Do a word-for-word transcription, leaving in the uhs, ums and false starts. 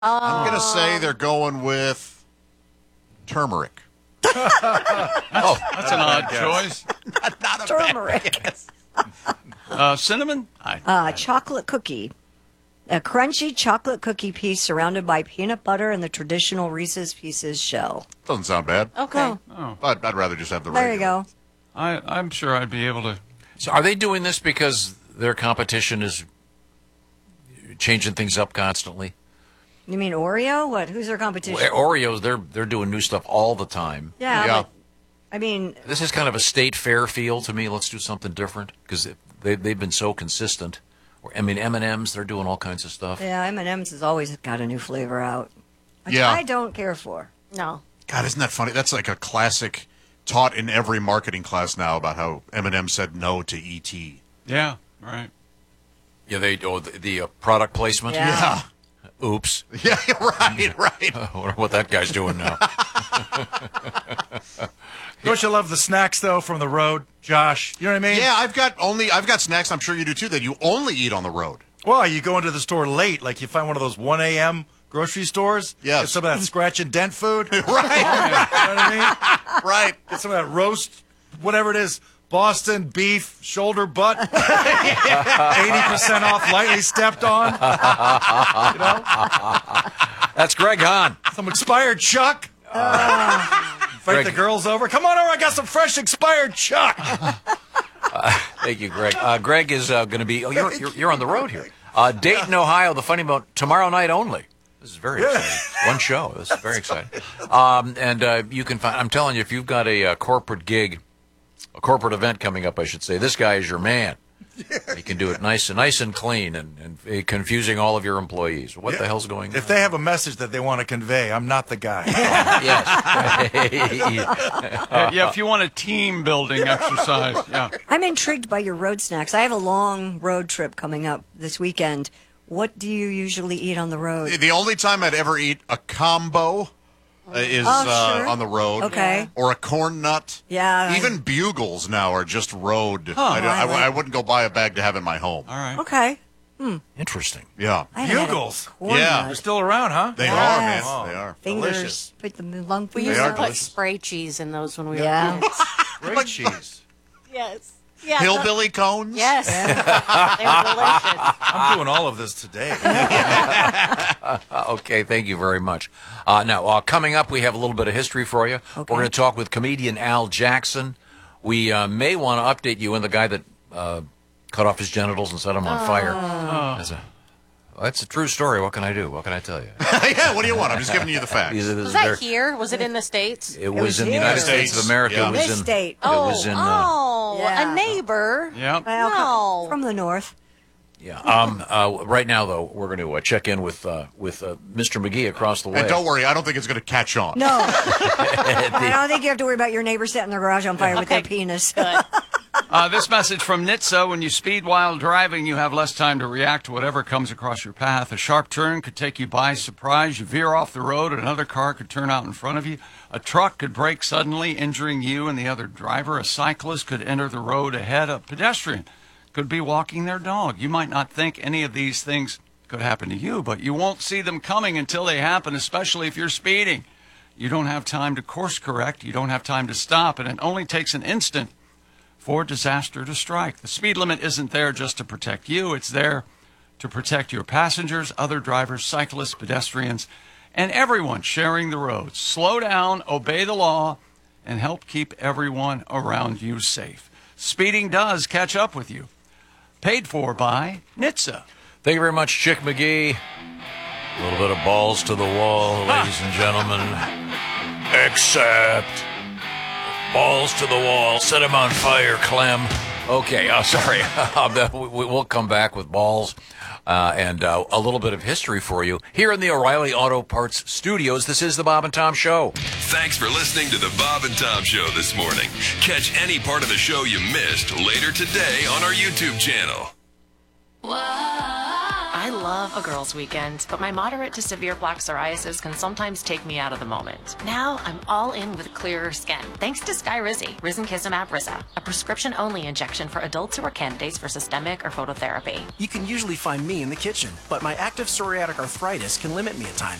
Oh. I'm going to say they're going with turmeric. oh, that's an odd choice. not, not a Turmeric. bad guess. Uh, cinnamon? I, Uh, chocolate cookie. A crunchy chocolate cookie piece surrounded by peanut butter and the traditional Reese's Pieces shell. Doesn't sound bad. Okay. oh, But I'd rather just have the There you regular. go. I, I'm sure I'd be able to. So are they doing this because their competition is changing things up constantly? You mean Oreo? What? Who's their competition? Well, Oreos, they're they're doing new stuff all the time. yeah. Yeah. But, I mean, This is kind of a state fair feel to me. Let's do something different because they they've been so consistent. Or, I mean, M and M's, they're doing all kinds of stuff. yeah, M and M's has always got a new flavor out, which Yeah. I don't care for. No. God, isn't that funny? That's like a classic taught in every marketing class now about how M and M said no to E T. Yeah, right. Yeah, they oh, the, the uh, product placement. Yeah. Oops. Yeah, right, right. I wonder what that guy's doing now. Don't you love the snacks, though, from the road, Josh? You know what I mean? Yeah, I've got only I've got snacks. I'm sure you do too. That you only eat on the road. Well, you go into the store late, like you find one of those one a.m. grocery stores. Yes. Get some of that scratch and dent food. You know Right, what I mean? right. Get some of that roast, whatever it is, Boston beef, shoulder butt, eighty percent off, lightly stepped on. You know? That's Greg Hahn. Some expired chuck. Invite Greg. the girls over. Come on over, I got some fresh expired chuck. Thank you, Greg. Uh, Greg is uh, going to be. Oh, you're, you're you're on the road here. Uh, Dayton, Ohio. The funny about tomorrow night only. This is very exciting. One show. This is very exciting. Um, and uh, you can find. I'm telling you, if you've got a, uh corporate gig, a corporate event coming up, I should say, this guy is your man. He can do it nice and nice and clean, and, and uh, confusing all of your employees. What the hell's going on? If they have a message that they want to convey, I'm not the guy. Yes. Uh, yeah, if you want a team building exercise, yeah. I'm intrigued by your road snacks. I have a long road trip coming up this weekend. What do you usually eat on the road? The only time I'd ever eat a combo uh, is Oh, sure. uh, on the road. Okay. Or a corn nut. Yeah. Even bugles now are just road. I, don't- I I, like- I wouldn't go buy a bag to have in my home. All right. Okay. Interesting. Yeah. I haven't had a Bugles. corn Yeah. nut. They're still around, huh? They Yes. are, man. Oh. They are. Fingers. delicious. Put the long We fingers. used are to put delicious. spray cheese in those when we Yeah. were kids. Great cheese. Yes. Yeah. Hillbilly cones? Yes. They were delicious. I'm doing all of this today. Uh, okay, thank you very much. Uh, now, uh, coming up, we have a little bit of history for you. Okay. We're going to talk with comedian Al Jackson. We uh, may want to update you on the guy that uh, cut off his genitals and set him on fire. That's a, well, that's a true story. What can I do? What can I tell you? Yeah, what do you want? I'm just giving you the facts. These are- this Was is that very- here? Was it in the States? It was was in the here. United States States, of America. yeah. It was This in, state. It Oh, was in. Uh, oh, Yeah. a neighbor. Yep. Well, No. from the north. yeah. Um. Uh, right now, though, we're going to uh, check in with uh, with uh, Mister McGee across the way. And don't worry, I don't think it's going to catch on. No. I don't think you have to worry about your neighbor setting their garage on fire with their Okay. penis. Good. Uh, this message from N H T S A: when you speed while driving, you have less time to react to whatever comes across your path. A sharp turn could take you by surprise. You veer off the road, another car could turn out in front of you. A truck could brake suddenly, injuring you and the other driver. A cyclist could enter the road ahead. A pedestrian could be walking their dog. You might not think any of these things could happen to you, but you won't see them coming until they happen, especially if you're speeding. You don't have time to course correct. You don't have time to stop, and it only takes an instant for disaster to strike. The speed limit isn't there just to protect you. It's there to protect your passengers, other drivers, cyclists, pedestrians, and everyone sharing the roads. Slow down, obey the law, and help keep everyone around you safe. Speeding does catch up with you. Paid for by N H T S A. Thank you very much, Chick McGee. A little bit of balls to the wall, ladies and gentlemen. Except balls to the wall. Set him on fire, Clem. Okay, uh, sorry. we, we'll come back with balls uh, and uh, a little bit of history for you here in the O'Reilly Auto Parts studios. This is the Bob and Tom Show. Thanks for listening to the Bob and Tom Show this morning. Catch any part of the show you missed later today on our YouTube channel. I love love a girls' weekend, but my moderate to severe plaque psoriasis can sometimes take me out of the moment. Now I'm all in with clearer skin, thanks to Skyrizi, Risankizumab Riza, a prescription-only injection for adults who are candidates for systemic or phototherapy. You can usually find me in the kitchen, but my active psoriatic arthritis can limit me at times.